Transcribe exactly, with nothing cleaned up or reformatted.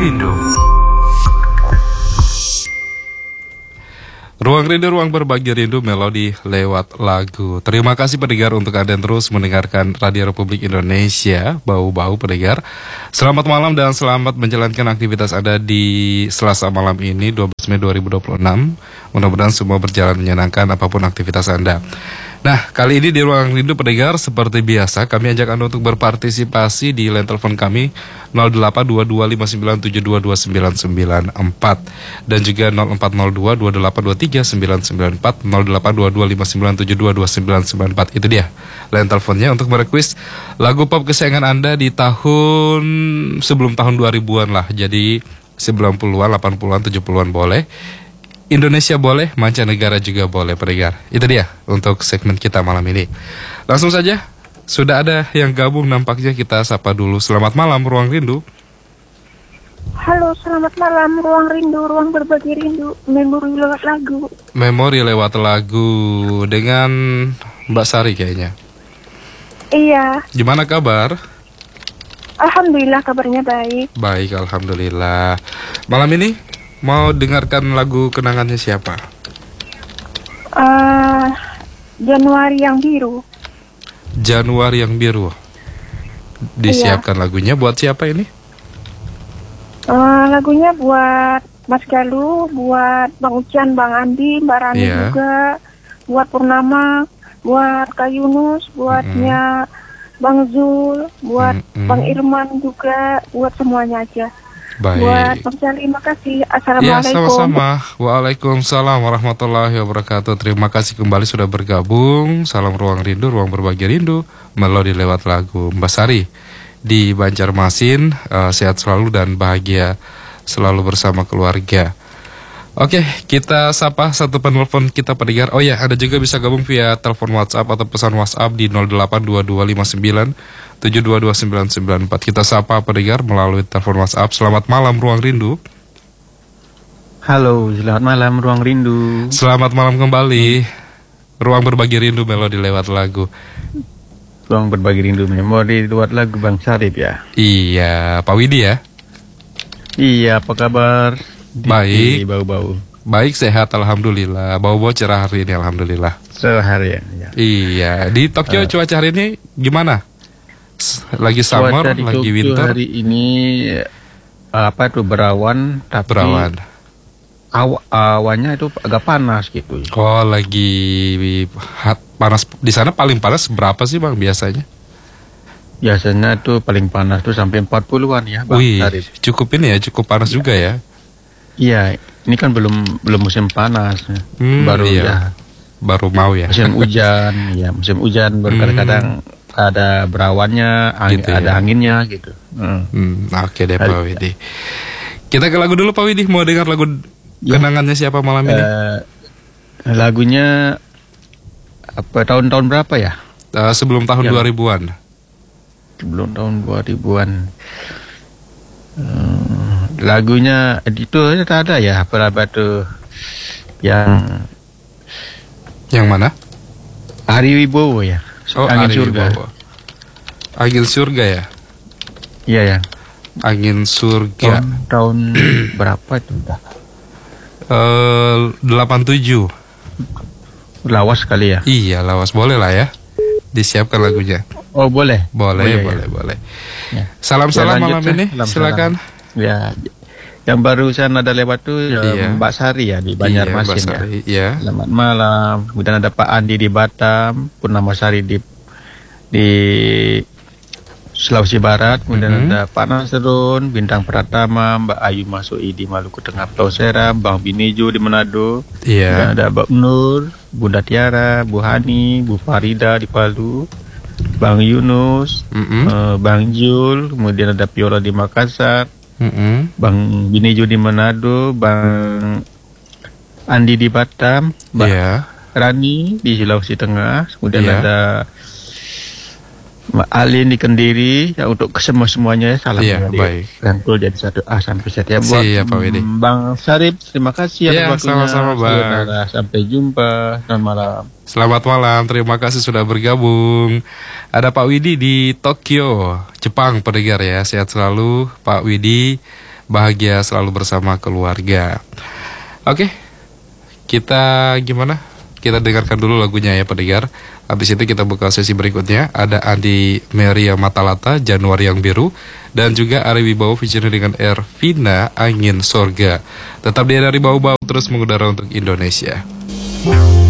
Rindu. Ruang Rindu, ruang berbagi rindu, melodi lewat lagu. Terima kasih pendengar untuk Anda yang terus mendengarkan Radio Republik Indonesia. Bau-bau pendengar, selamat malam dan selamat menjalankan aktivitas Anda di Selasa malam ini, dua belas Mei dua ribu dua puluh enam. Mudah-mudahan semua berjalan menyenangkan apapun aktivitas Anda. Nah, kali ini di Ruang Rindu pendengar, seperti biasa kami ajak Anda untuk berpartisipasi di line telepon kami nol delapan dua dua lima sembilan tujuh dua dua sembilan sembilan empat dan juga nol empat nol dua dua delapan dua tiga sembilan sembilan empat, nol delapan dua dua lima sembilan tujuh dua dua sembilan sembilan empat. Itu dia line teleponnya untuk merequest lagu pop kesayangan Anda di tahun sebelum tahun dua ribuan lah. Jadi sembilan puluhan, delapan puluhan, tujuh puluhan boleh. Indonesia boleh, mancanegara juga boleh pendengar. Itu dia untuk segmen kita malam ini. Langsung saja, sudah ada yang gabung nampaknya, kita sapa dulu. Selamat malam Ruang Rindu. Halo, selamat malam Ruang Rindu, ruang berbagi rindu, memori lewat lagu. Memori lewat lagu dengan Mbak Sari kayaknya. Iya. Gimana kabar? Alhamdulillah kabarnya baik. Baik, alhamdulillah. Malam ini mau dengarkan lagu kenangannya siapa? Uh, Januari yang biru. Januari yang biru. Disiapkan iya. Lagunya buat siapa ini? Uh, lagunya buat Mas Galuh, buat Bang Ucan, Bang Andi, Mbak Rani iya. juga, buat Purnama, buat Kak Yunus, buatnya mm-hmm. Bang Zul, buat mm-hmm. Bang Irman juga, buat semuanya aja. Baik. Buat Bang Jali, terima kasih. Assalamualaikum. Ya, sama-sama. Waalaikumsalam warahmatullahi wabarakatuh. Terima kasih kembali sudah bergabung. Salam Ruang Rindu, ruang berbagi rindu, melodi lewat lagu. Mbak Sari di Banjarmasin, uh, sehat selalu dan bahagia selalu bersama keluarga. Oke, kita sapa satu penelpon kita pendengar. Oh ya, Anda juga bisa gabung via telepon WhatsApp atau pesan WhatsApp di nol delapan dua dua lima sembilan tujuh dua dua sembilan sembilan empat. Kita sapa pendengar melalui telepon WhatsApp. Selamat malam Ruang Rindu. Halo, selamat malam Ruang Rindu. Selamat malam kembali. Ruang berbagi rindu, melodi lewat lagu. Ruang berbagi rindu, melodi lewat lagu, Bang Sarip ya. Iya, Pak Widi ya. Iya, apa kabar? Baik, bau-bau. Baik, sehat alhamdulillah. Bau-bau cerah hari ini alhamdulillah. Cerah hari ya. Iya, di Tokyo uh, cuaca hari ini gimana? Lagi summer, di lagi Tokyo winter. Hari ini apa itu berawan, tapi berawan. Aw, awannya itu agak panas gitu. Oh, lagi hat, panas di sana. Paling panas berapa sih Bang biasanya? Biasanya tuh paling panas tuh sampai empat puluhan ya Bang. Wih, Sarip. cukup ini ya, cukup panas ya. Juga ya. Iya, ini kan belum belum musim panas, hmm, baru iya. ya, baru mau ya. Musim hujan, ya musim hujan. Kadang-kadang hmm. ada berawannya, ang gitu ada ya. Anginnya gitu. Hmm. Hmm, Oke okay deh Pak Widi. Kita ke lagu dulu Pak Widi. Mau dengar lagu ya. Kenangannya siapa malam ini? Uh, lagunya apa tahun-tahun berapa ya? Uh, sebelum tahun ya. dua ribuan. Sebelum tahun dua ribuan. Hmm, lagunya itu tak ada ya apa-apa tuh yang yang mana? Ari Wibowo ya. Oh, Angin Ari Surga. Wibowo. Angin Surga ya? Iya ya. Angin Surga. Tahun, tahun berapa itu udah? Uh, delapan tujuh. Lawas kali ya? Iya lawas, boleh lah ya. Disiapkan lagunya. Oh boleh. Boleh, oh, boleh, ya. boleh. Salam-salam ya, malam ini, salam silakan. Salam. Ya, yang barusan ada lewat tuh iya. Mbak Sari ya di Banjarmasin iya, ya. Iya. Selamat malam. Kemudian ada Pak Andi di Batam, Purnama Sari di di Sulawesi Barat. Kemudian mm-hmm. ada Pak Nasrun, Bintang Pratama, Mbak Ayu Masui di Maluku Tengah Pulau Seram, Bang Binejo di Manado. Iya. Kemudian ada Mbak Nur, Bunda Tiara, Bu Hani, Bu Farida di Palu. Bang Yunus, mm-hmm. uh, Bang Jul, kemudian ada Piola di Makassar, mm-hmm. Bang Binejo di Manado, Bang Andi di Batam, Mbak yeah. Rani di Sulawesi Tengah, kemudian yeah. ada Mbak Alin di Kendiri. Ya, untuk kesemua semuanya salam yeah, ya, baik. Rangkul jadi satu A sampai Z ya buat ya, Pak Widi. Bang Sarip, terima kasih ya, atas waktunya. Sama-sama Bang. Sampai jumpa, selamat malam. Selamat malam, terima kasih sudah bergabung. Ada Pak Widi di Tokyo, Jepang pendengar ya. Sehat selalu Pak Widi. bahagia selalu bersama keluarga. Oke, kita gimana? Kita dengarkan dulu lagunya ya pendengar. Habis itu kita buka sesi berikutnya. Ada Andi Meria Matalata, Januari yang Biru, dan juga Ari Wibowo featuring dengan Ervina, Angin Sorga. Tetap di Dari Bau-Bau terus mengudara untuk Indonesia.